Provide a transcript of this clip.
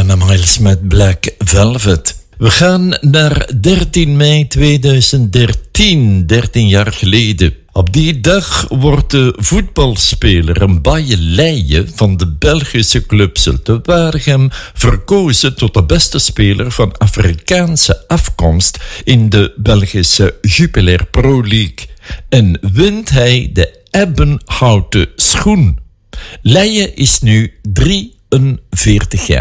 Diana Miles met Black Velvet. We gaan naar 13 mei 2013, 13 jaar geleden. Op die dag wordt de voetbalspeler Mbaye Leije van de Belgische club Zulte Waregem verkozen tot de beste speler van Afrikaanse afkomst in de Belgische Jupiler Pro League. En wint hij de ebbenhouten schoen. Leije is nu 43 jaar.